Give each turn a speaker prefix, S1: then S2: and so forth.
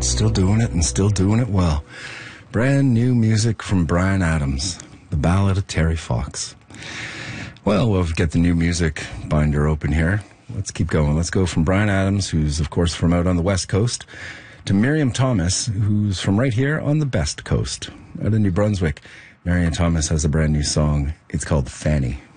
S1: Still doing it and still doing it well. Brand new music from Bryan Adams, The Ballad of Terry Fox. Well, we'll get the new music binder open here. Let's keep going. Let's go from Bryan Adams, who's, of course, from out on the West Coast, to Miriam Thomas, who's from right here on the Best Coast, out of New Brunswick. Miriam Thomas has a brand new song. It's called Fanny.